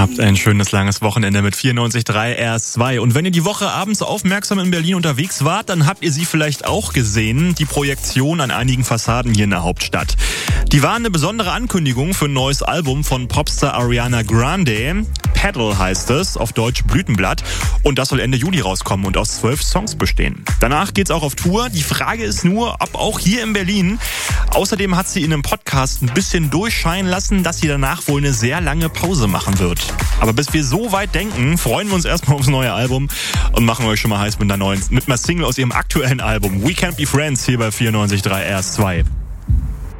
Habt ein schönes langes Wochenende mit 94.3 RS2. Und wenn ihr die Woche abends aufmerksam in Berlin unterwegs wart, dann habt ihr sie vielleicht auch gesehen, die Projektion an einigen Fassaden hier in der Hauptstadt. Die waren eine besondere Ankündigung für ein neues Album von Popstar Ariana Grande. Petal heißt es, auf Deutsch Blütenblatt. Und das soll Ende Juli rauskommen und aus 12 Songs bestehen. Danach geht's auch auf Tour. Die Frage ist nur, ob auch hier in Berlin. Außerdem hat sie in einem Podcast ein bisschen durchscheinen lassen, dass sie danach wohl eine sehr lange Pause machen wird. Aber bis wir so weit denken, freuen wir uns erstmal aufs neue Album und machen euch schon mal heiß mit einer Single aus ihrem aktuellen Album We Can't Be Friends hier bei 94.3 RS2.